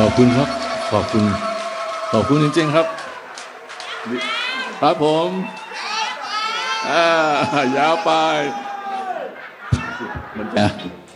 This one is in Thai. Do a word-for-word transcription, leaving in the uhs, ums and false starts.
อบคุณครับขอบคุณขอบคุณจริงๆครับครับผมอ่ายาวไปมันจะ